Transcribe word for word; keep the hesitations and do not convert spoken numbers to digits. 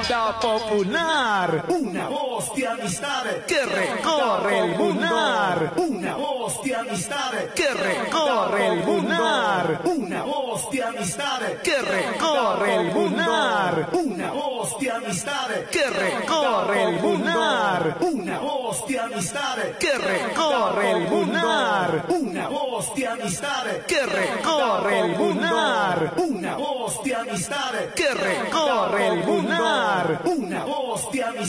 Onda popular, una voz de amistad que recorre el lunar, una voz de amistad que recorre el lunar, una voz de amistad que recorre el lunar, una voz de amistad que recorre el lunar, una voz de amistad que recorre el lunar, una voz de amistad que recorre el lunar, una voz de amistad que recorre el lunar, una voz de amistad